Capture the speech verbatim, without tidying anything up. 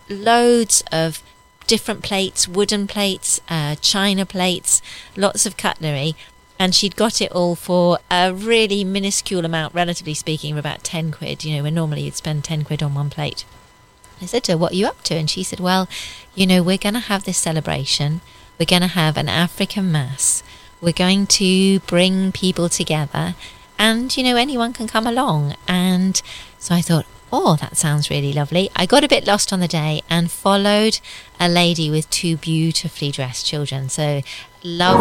loads of different plates, wooden plates, uh, china plates, lots of cutlery. And she'd got it all for a really minuscule amount, relatively speaking, of about ten quid, you know, where normally you'd spend ten quid on one plate. I said to her, what are you up to? And she said, well, you know, we're going to have this celebration. We're going to have an African mass. We're going to bring people together. And, you know, anyone can come along. And so I thought, oh, that sounds really lovely. I got a bit lost on the day and followed a lady with two beautifully dressed children. So love.